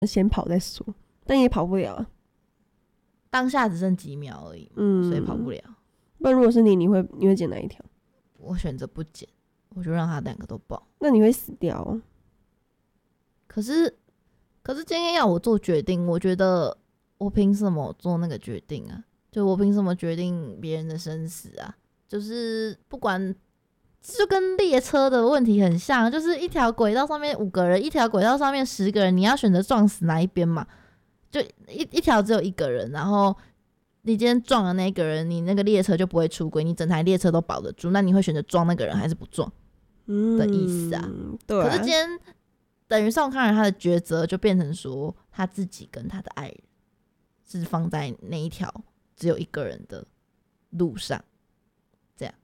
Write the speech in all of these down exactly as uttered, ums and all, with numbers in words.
先跑再说，但也跑不了啊。 当下只剩几秒而已，嗯，所以跑不了。 不然如果是你，你会你会捡哪一条？ 我选择不捡，我就让他两个都爆。 那你会死掉哦。 可是，可是今天要我做决定，我觉得我凭什么做那个决定啊？就我凭什么决定别人的生死啊？就是不管，就跟列车的问题很像，就是一条轨道上面五个人，一条轨道上面十个人，你要选择撞死哪一边嘛？就一一条只有一个人，然后你今天撞了那个人，你那个列车就不会出轨，你整台列车都保得住，那你会选择撞那个人还是不撞？嗯的意思啊。对啊。可是今天等于宋康仁他的抉择就变成说他自己跟他的爱人是放在那一条只有一个人的路上，这样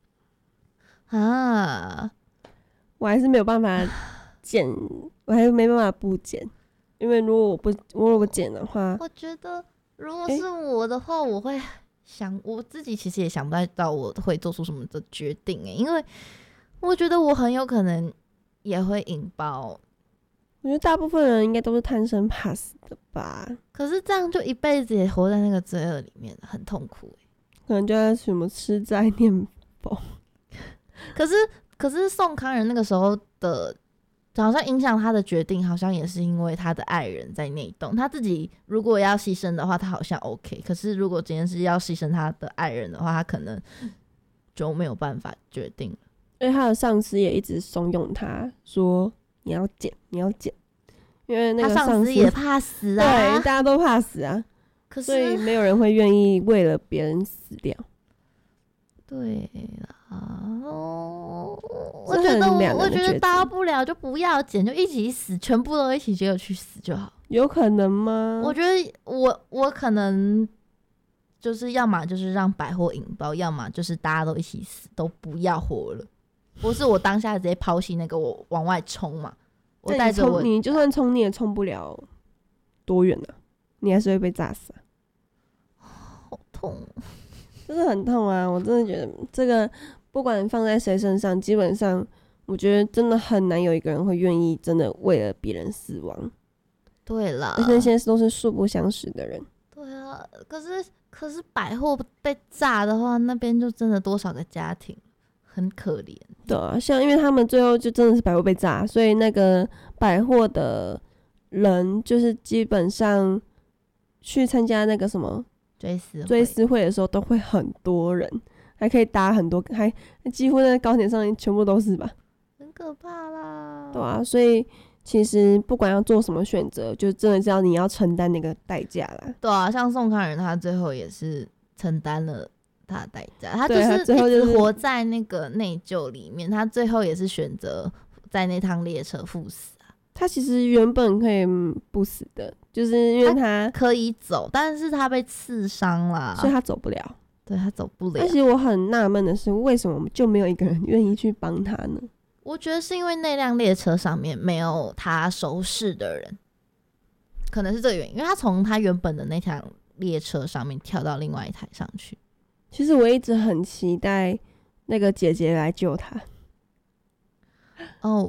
啊， 我还是没有办法剪，我还是没办法不剪。因为如果我不我如果剪的话， 我觉得如果是我的话，我会想我自己其实也想不太到我会做出什么的决定欸，因为我觉得我很有可能也会引爆。 我觉得大部分人应该都是贪生怕死的吧。 可是这样就一辈子也活在那个罪恶里面，很痛苦欸。 可能就在什么吃斋念佛。 可是可是宋康仁那个时候的。好像影响他的决定，好像也是因为他的爱人在内动。他自己如果要牺牲的话，他好像 OK。可是如果今天是要牺牲他的爱人的话，他可能就没有办法决定了。 因为他的上司也一直怂恿他说：“你要剪，你要剪。”因为那个上司，他上司也怕死啊， 对，大家都怕死啊。可是所以没有人会愿意为了别人死掉。 对啦，哦，我觉得我我觉得大不了就不要剪，就一起死，全部都一起就去死就好。 有可能吗？ 我觉得我我可能就是要么就是让百货引爆，要么就是大家都一起死，都不要活了。不是我当下直接抛弃那个，我往外冲嘛。我带着我， 你就算冲你也冲不了多远啊，你还是会被炸死啊。 好痛。 真的很痛啊！我真的觉得这个不管放在谁身上，基本上我觉得真的很难有一个人会愿意真的为了别人死亡。 对啦， 而且那些都是素不相识的人。 对啊，可是可是百货被炸的话，那边就真的多少个家庭很可怜。 对啊，像因为他们最后就真的是百货被炸，所以那个百货的人就是基本上去参加那个什么。 追思追思会的时候都会很多人，还可以搭很多，还几乎在高铁上全部都是吧， 很可怕啦。 对啊，所以其实不管要做什么选择，就真的是要你要承担那个代价啦。 对啊，像宋康仁他最后也是承担了他的代价，他就是一直活在那个内疚里面，他最后也是选择在那趟列车赴死。 他其实原本可以不死的，就是因为 他, 他可以走，但是他被刺伤了， 所以他走不了。 对，他走不了。 而且我很纳闷的是，为什么就没有一个人愿意去帮他呢？ 我觉得是因为那辆列车上面没有他熟识的人，可能是这个原因。因为他从他原本的那辆列车上面跳到另外一台上去。 其实我一直很期待那个姐姐来救他。 哦、oh ，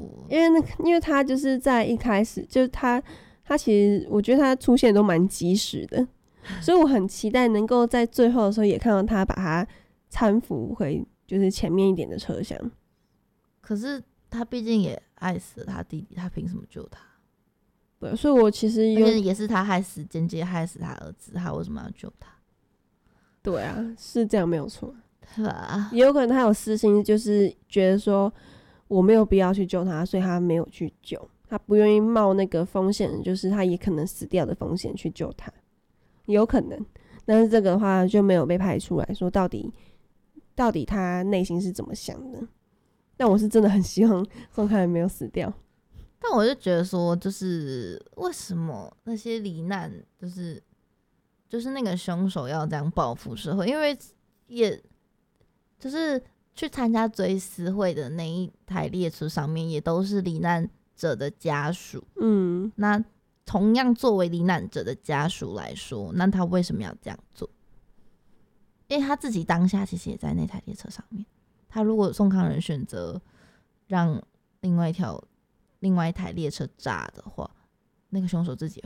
因为那个，因为他就是在一开始，就是他，他其实我觉得他出现都蛮及时的，所以我很期待能够在最后的时候也看到他把他搀扶回就是前面一点的车厢。 可是他毕竟也爱死了他弟弟，他凭什么救他？ 对，所以我其实有也是他害死，间接害死他儿子，他为什么要救他？ 对啊，是这样没有错， 对吧？ 也有可能他有私心，就是觉得说。我没有必要去救他，所以他没有去救，他不愿意冒那个风险，就是他也可能死掉的风险去救他，有可能。但是这个的话就没有被拍出来说到底到底他内心是怎么想的。但我是真的很希望宋康仁没有死掉。 但我就觉得说，就是为什么那些罹难，就是就是那个凶手要这样报复社会，因为也就是去参加追思会的那一台列车上面也都是罹难者的家属。嗯，那同样作为罹难者的家属来说，那他为什么要这样做？因为他自己当下其实也在那台列车上面。他如果宋康仁选择让另外一条另外一台列车炸的话， 那个凶手自己